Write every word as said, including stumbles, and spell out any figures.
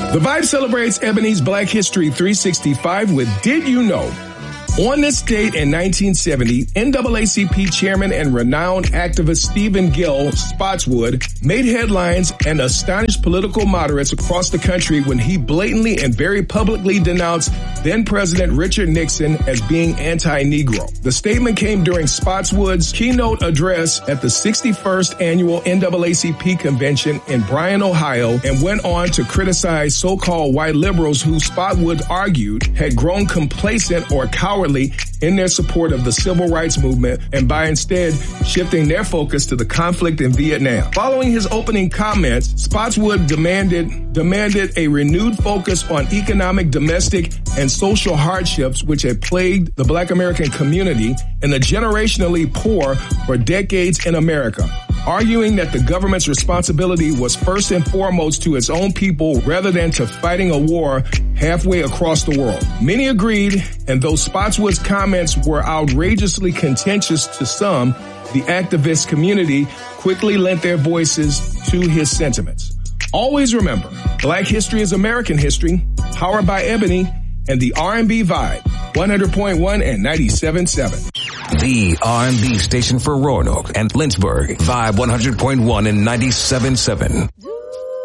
The Vibe celebrates Ebony's Black History three sixty-five with Did You Know? On this date in nineteen seventy, N double A C P chairman and renowned activist Stephen Gill Spotswood made headlines and astonished political moderates across the country when he blatantly and very publicly denounced then-President Richard Nixon as being anti-Negro. The statement came during Spotswood's keynote address at the sixty-first annual N double A C P convention in Bryan, Ohio, and went on to criticize so-called white liberals who Spotswood argued had grown complacent or cowardly in their support of the civil rights movement and by instead shifting their focus to the conflict in Vietnam. Following his opening comments, Spotswood demanded demanded a renewed focus on economic, domestic, and social hardships which had plagued the Black American community and the generationally poor for decades in America, arguing that the government's responsibility was first and foremost to its own people rather than to fighting a war halfway across the world. Many agreed, and though Spotswood's comments were outrageously contentious to some, the activist community quickly lent their voices to his sentiments. Always remember, Black history is American history, powered by Ebony and the R and B Vibe, one hundred point one and ninety-seven point seven. The R and B station for Roanoke and Lynchburg, Vibe one hundred point one and ninety-seven point seven.